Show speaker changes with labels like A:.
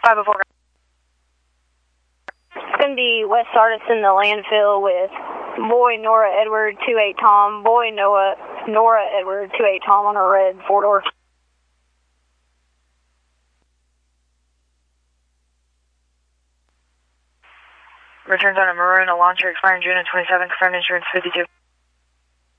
A: 504.
B: It's going to be West Sardis in the landfill with boy Nora Edward 28 Tom, boy Nora Edward 28 Tom on a red 4-door.
A: Returns on a maroon, a launcher expiring June of 27, confirmed insurance 52.